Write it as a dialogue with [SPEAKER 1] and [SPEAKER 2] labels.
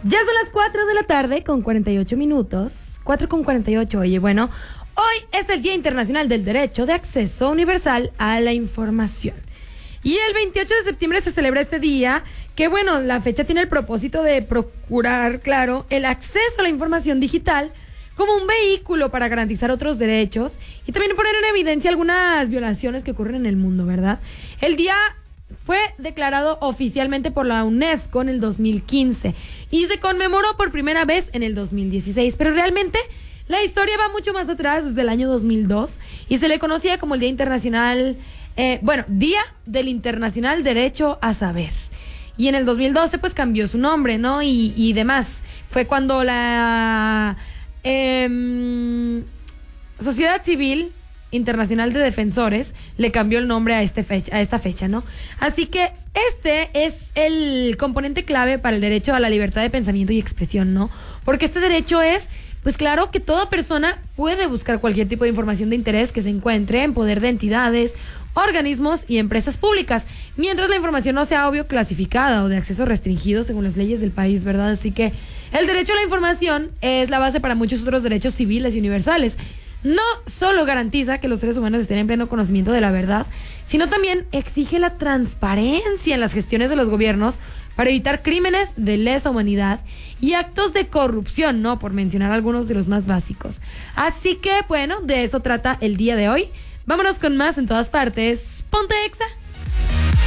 [SPEAKER 1] Ya son las 4 de la tarde con 48 minutos. 4:48. Oye, bueno, hoy es el Día Internacional del Derecho de Acceso Universal a la Información. Y el 28 de septiembre se celebra este día, que bueno, la fecha tiene el propósito de procurar, claro, el acceso a la información digital como un vehículo para garantizar otros derechos y también poner en evidencia algunas violaciones que ocurren en el mundo, ¿verdad? El día fue declarado oficialmente por la UNESCO en el 2015 y se conmemoró por primera vez en el 2016, pero realmente la historia va mucho más atrás, desde el año 2002, y se le conocía como el Día Internacional, Día del Internacional Derecho a Saber. Y en el 2012 pues cambió su nombre, ¿no? Y demás. Fue cuando la Sociedad Civil Internacional de Defensores le cambió el nombre a esta fecha, ¿no? Así que este es el componente clave para el derecho a la libertad de pensamiento y expresión, ¿no? Porque este derecho es, pues claro, que toda persona puede buscar cualquier tipo de información de interés que se encuentre en poder de entidades, organismos y empresas públicas, mientras la información no sea obvio clasificada o de acceso restringido según las leyes del país, ¿verdad? Así que el derecho a la información es la base para muchos otros derechos civiles y universales. No solo garantiza que los seres humanos estén en pleno conocimiento de la verdad, sino también exige la transparencia en las gestiones de los gobiernos para evitar crímenes de lesa humanidad y actos de corrupción, ¿no? Por mencionar algunos de los más básicos. Así que, bueno, de eso trata el día de hoy. Vámonos con más en todas partes. Ponte Exa.